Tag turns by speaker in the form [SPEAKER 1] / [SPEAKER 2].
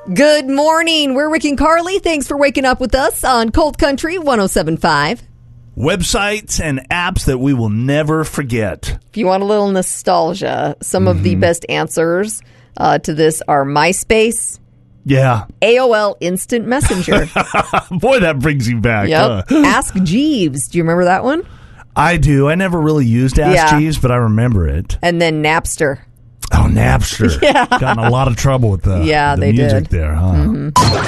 [SPEAKER 1] Good morning. We're Rick and Carly. Thanks for waking up with us on Cold Country 107.5.
[SPEAKER 2] Websites and apps that we will never forget.
[SPEAKER 1] If you want a little nostalgia, some of the best answers to this are MySpace.
[SPEAKER 2] Yeah.
[SPEAKER 1] AOL Instant Messenger.
[SPEAKER 2] Boy, that brings you back.
[SPEAKER 1] Yep. Ask Jeeves. Do you remember that one?
[SPEAKER 2] I do. I never really used Ask Jeeves, but I remember it.
[SPEAKER 1] And then Napster.
[SPEAKER 2] Oh, Napster.
[SPEAKER 1] Yeah.
[SPEAKER 2] Got in a lot of trouble with the
[SPEAKER 1] they
[SPEAKER 2] music
[SPEAKER 1] did.
[SPEAKER 2] there, huh?